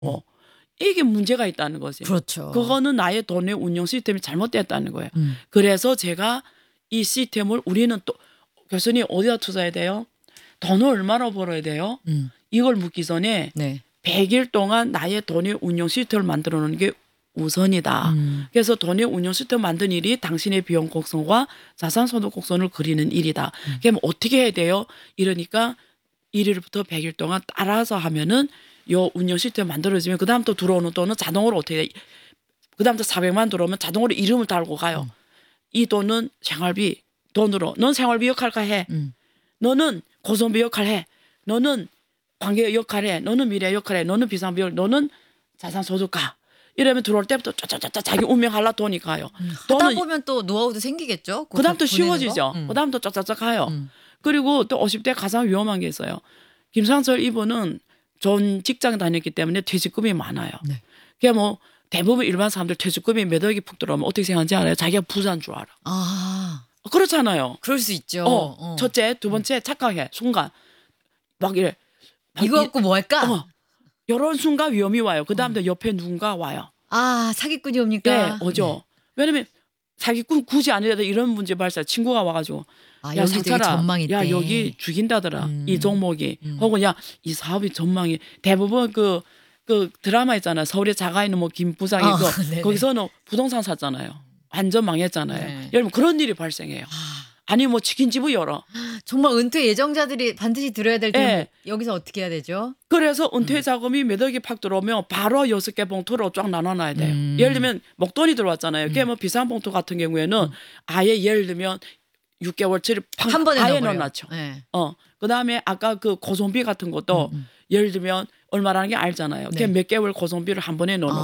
이게 문제가 있다는 거지. 그렇죠. 그거는 나의 돈의 운영 시스템이 잘못됐다는 거예요. 그래서 제가 이 시스템을 우리는 또 교수님 어디다 투자해야 돼요? 돈을 얼마나 벌어야 돼요? 이걸 묻기 전에 네. 100일 동안 나의 돈의 운영 시스템을 만들어 놓는 게 우선이다. 그래서 돈의 운영 시스템을 만드는 일이 당신의 비용 곡선과 자산 소득 곡선을 그리는 일이다. 그럼 어떻게 해야 돼요? 이러니까 1일부터 100일 동안 따라서 하면은 요 운영 시스템 만들어지면 그다음부터 들어오는 돈은 자동으로 어떻게 돼? 그다음부터 400만 들어오면 자동으로 이름을 달고 가요. 이 돈은 생활비 돈으로. 넌 생활비 역할을 해. 너는 고성비 역할 해. 너는 관계 역할 해. 너는 미래 역할 해. 너는 비상비 역할 너는 자산 소득 가. 이러면 들어올 때부터 쫙쫙쫙 자기 운명할라 돈이 가요. 하다 보면 또 노하우도 생기겠죠. 그다음부터 쉬워지죠. 그다음부터 쫙쫙쫙 가요. 그리고 또 50대 가장 위험한 게 있어요. 김상철 이분은 전 직장 다녔기 때문에 퇴직금이 많아요. 네. 그게 뭐 대부분 일반 사람들 퇴직금이 몇 억이 푹 들어오면 어떻게 생각하는지 알아요? 자기가 부자인 줄 알아. 아, 그렇잖아요. 그럴 수 있죠. 첫째, 두 번째 착각해. 순간 막 이래. 이거 갖고 뭐 할까? 이런 순간 위험이 와요. 그 다음에 옆에 누군가 와요. 아, 사기꾼이 옵니까? 네, 오죠. 네. 왜냐면 사기꾼 굳이 아니라도 이런 문제 발생. 친구가 와가지고 야, 여기 되게 전망이 있대. 야, 여기 죽인다더라. 이 종목이. 혹은 야, 이 사업이 전망이. 대부분 그 드라마 있잖아요. 서울에 자가 있는 뭐 김 부장이 거기서는 부동산 샀잖아요. 완전 망했잖아요. 네. 여러분 그런 일이 발생해요. 아니 뭐 치킨집을 열어. 정말 은퇴 예정자들이 반드시 들어야 될 텐데 여기서 어떻게 해야 되죠? 그래서 은퇴 자금이 몇 억이 팍 들어오면 바로 6개 봉투로 쫙 나눠놔야 돼요. 예를 들면 목돈이 들어왔잖아요. 그게 뭐 비싼 봉투 같은 경우에는 아예 예를 들면 6개월치를 한 번에 아예 넣어버려요. 넣어놨죠. 네. 그다음에 아까 그 고성비 같은 것도 예를 들면 얼마라는 게 알잖아요. 네. 몇 개월 고성비를 한 번에 넣어놓고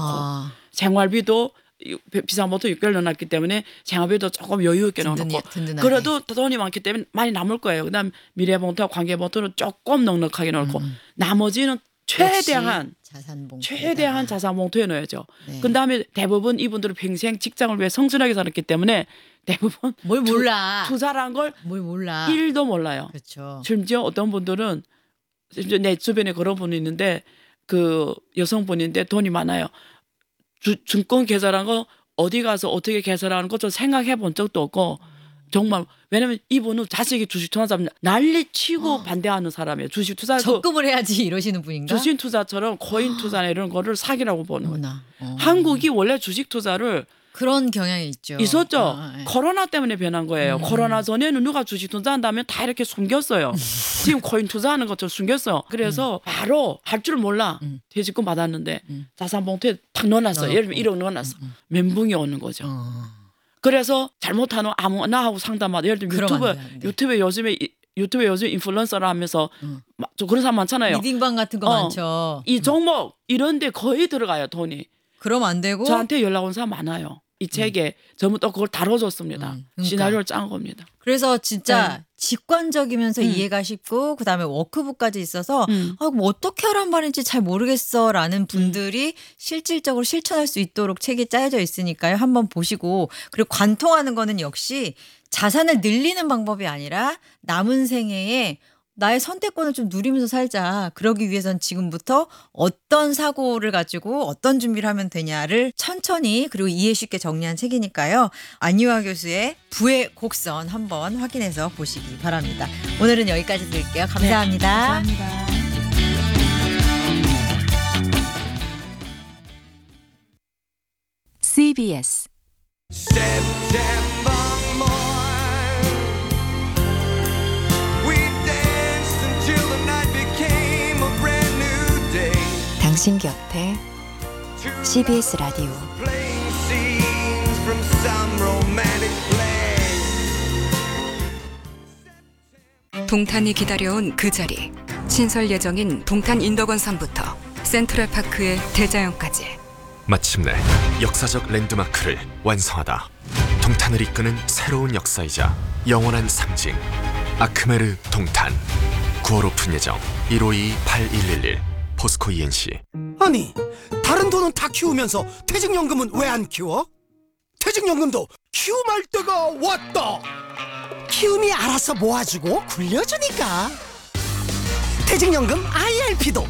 생활비도 비싼 것도 6개월 넣어놨기 때문에 생활비도 조금 여유 있게 넣어놓고 그래도 돈이 많기 때문에 많이 남을 거예요. 그다음 미래봉투와 관계봉투는 조금 넉넉하게 넣고 나머지는 최대한 자산봉투에 넣어야죠. 네. 그다음에 대부분 이분들은 평생 직장을 위해 성실하게 살았기 때문에 대부분 뭘 몰라. 투자라는 걸 뭘 몰라. 1도 몰라요. 그렇죠. 심지어 어떤 분들은 내 주변에 그런 분이 있는데 그 여성분인데 돈이 많아요. 증권 계산한 거 어디 가서 어떻게 계산하는 거 좀 생각해 본 적도 없고 정말 왜냐면 이분은 자식이 주식 투자자면 난리치고 반대하는 사람이에요. 주식 투자 적금을 해야지 이러시는 분인가? 주식 투자처럼 코인 투자나 이런 거를 사기라고 보는 거예요. 한국이 원래 주식 투자를 그런 경향이 있죠. 있었죠. 코로나 때문에 변한 거예요. 코로나 전에는 누가 주식 투자한다면 다 이렇게 숨겼어요. 지금 코인 투자하는 것처럼 숨겼어요. 그래서 바로 할 줄 몰라. 퇴직금 받았는데 자산봉투에 탁 넣어놨어요. 예를 들면 1억 넣어놨어. 멘붕이 오는 거죠. 그래서 잘못하는 아무나 하고 상담하다. 예를 들면 유튜브에 요즘 인플루언서를 하면서 좀 그런 사람 많잖아요. 리딩방 같은 거 많죠. 이 종목 이런 데 거의 들어가요. 돈이. 그럼 안 되고. 저한테 연락 온 사람 많아요. 이 책에 전부 또 그걸 다뤄줬습니다. 그러니까. 시나리오를 짠 겁니다. 그래서 진짜 직관적이면서 이해가 쉽고 그다음에 워크북까지 있어서 뭐 어떻게 하란 말인지 잘 모르겠어라는 분들이 실질적으로 실천할 수 있도록 책이 짜여져 있으니까요. 한번 보시고 그리고 관통하는 거는 역시 자산을 늘리는 방법이 아니라 남은 생애에 나의 선택권을 좀 누리면서 살자. 그러기 위해선 지금부터 어떤 사고를 가지고 어떤 준비를 하면 되냐를 천천히 그리고 이해 쉽게 정리한 책이니까요. 안유아 교수의 부의 곡선 한번 확인해서 보시기 바랍니다. 오늘은 여기까지 드릴게요. 감사합니다. 네, 감사합니다. CBS 당신 곁에 CBS 라디오 동탄이 기다려온 그 자리 신설 예정인 동탄 인덕원산부터 센트럴파크의 대자연까지 마침내 역사적 랜드마크를 완성하다. 동탄을 이끄는 새로운 역사이자 영원한 상징 아크메르 동탄 9월 오픈 예정 152-8111 포스코 ENC. 아니 다른 돈은 다 키우면서 퇴직연금은 왜 안 키워? 퇴직연금도 키움할 때가 왔다. 키움이 알아서 모아주고 굴려주니까. 퇴직연금 IRP도